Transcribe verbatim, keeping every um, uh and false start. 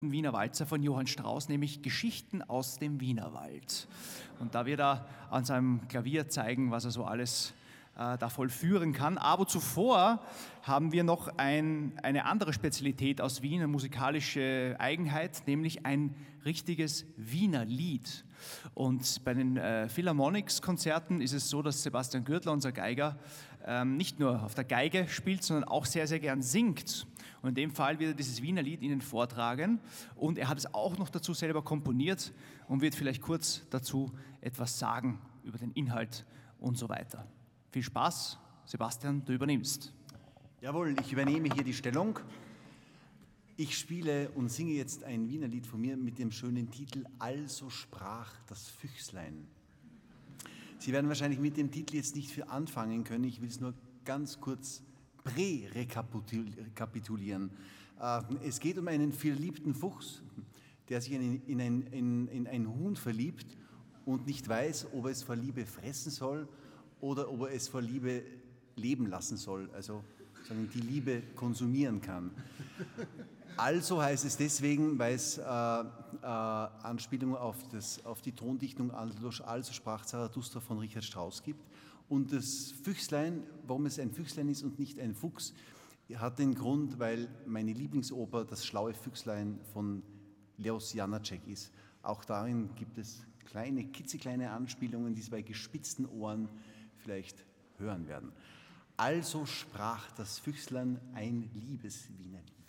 Wiener Walzer von Johann Strauss, nämlich Geschichten aus dem Wienerwald. Und da wird er an seinem Klavier zeigen, was er so alles äh, da vollführen kann. Aber zuvor haben wir noch ein, eine andere Spezialität aus Wien, eine musikalische Eigenheit, nämlich ein richtiges Wiener Lied. Und bei den äh, Philharmonics-Konzerten ist es so, dass Sebastian Gürtler, unser Geiger, ähm, nicht nur auf der Geige spielt, sondern auch sehr, sehr gern singt. Und in dem Fall wird er dieses Wiener Lied Ihnen vortragen und er hat es auch noch dazu selber komponiert und wird vielleicht kurz dazu etwas sagen über den Inhalt und so weiter. Viel Spaß, Sebastian, du übernimmst. Jawohl, ich übernehme hier die Stellung. Ich spiele und singe jetzt ein Wiener Lied von mir mit dem schönen Titel Also sprach das Füchslein. Sie werden wahrscheinlich mit dem Titel jetzt nicht viel anfangen können, ich will es nur ganz kurz prä-rekapitulieren. Es geht um einen verliebten Fuchs, der sich in ein, in, in ein Huhn verliebt und nicht weiß, ob er es vor Liebe fressen soll oder ob er es vor Liebe leben lassen soll, also sagen, die Liebe konsumieren kann. Also heißt es deswegen, weil es äh, äh, Anspielungen auf, das, auf die Tondichtung Also sprach Zarathustra von Richard Strauss gibt. Und das Füchslein, warum es ein Füchslein ist und nicht ein Fuchs, hat den Grund, weil meine Lieblingsoper Das schlaue Füchslein von Leos Janáček ist. Auch darin gibt es kleine, kitzekleine Anspielungen, die Sie bei gespitzten Ohren vielleicht hören werden. Also sprach das Füchslein ein liebes Wiener Lied.